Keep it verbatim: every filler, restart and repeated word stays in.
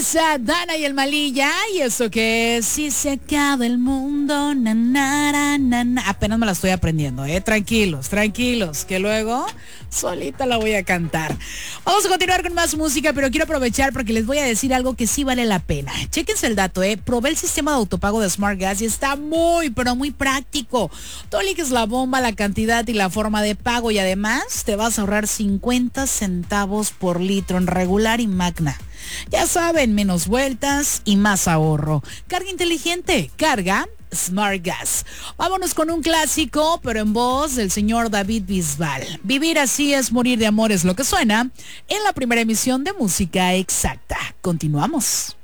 Alexa, Dana y el Malilla. ¿Y eso qué es? Si se acaba el mundo, na, na, na, na, na. Apenas me la estoy aprendiendo, ¿eh? Tranquilos, tranquilos, que luego solita la voy a cantar. Vamos a continuar con más música, pero quiero aprovechar porque les voy a decir algo que sí vale la pena. Chéquense el dato, ¿eh? Probé el sistema de autopago de Smart Gas y está muy, pero muy práctico. Tú eliges la bomba, la cantidad y la forma de pago y además te vas a ahorrar cincuenta centavos por litro en regular y magna. Ya saben, menos vueltas y más ahorro. Carga inteligente, carga Smart Gas. Vámonos con un clásico, pero en voz del señor David Bisbal. Vivir así es morir de amor es lo que suena en la primera emisión de Música Exacta. Continuamos.